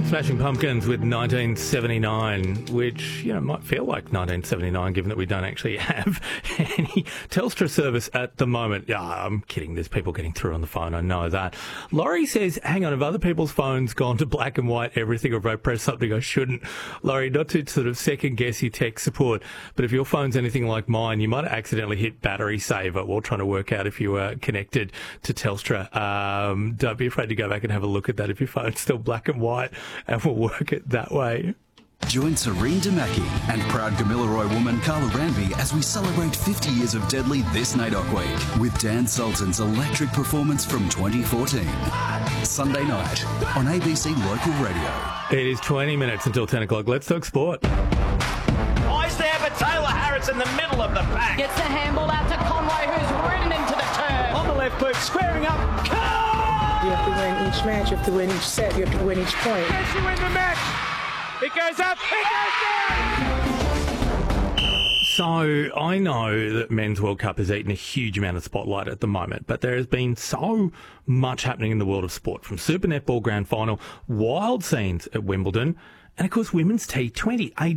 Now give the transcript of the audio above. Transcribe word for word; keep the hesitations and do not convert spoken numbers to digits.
Smashing Pumpkins with nineteen seventy-nine, which, you know, might feel like nineteen seventy-nine given that we don't actually have any Telstra service at the moment. Yeah, I'm kidding. There's people getting through on the phone. I know that. Laurie says, hang on, have other people's phones gone to black and white everything, or if I press something I shouldn't? Laurie, not to sort of second guess your tech support, but if your phone's anything like mine, you might have accidentally hit battery saver while trying to work out if you were connected to Telstra. Um, don't be afraid to go back and have a look at that if your phone's still black and white, and we'll work it that way. Join Serene Damaki and proud Gamilaroi woman Carla Ranby as we celebrate fifty years of Deadly this N A D O C week with Dan Sultan's electric performance from twenty fourteen. Sunday night on A B C Local Radio. It is twenty minutes until ten o'clock. Let's talk sport. Eyes there for Taylor Harris in the middle of the pack. Gets the handball out to Conway, who's ridden into the turn. On the left boot, squaring up. You have to win each match, you have to win each set, you have to win each point. Yes, you win the match. It goes up, it goes down. So I know that Men's World Cup has eaten a huge amount of spotlight at the moment, but there has been so much happening in the world of sport, from Super Netball Grand Final, wild scenes at Wimbledon, and of course Women's T twenty. A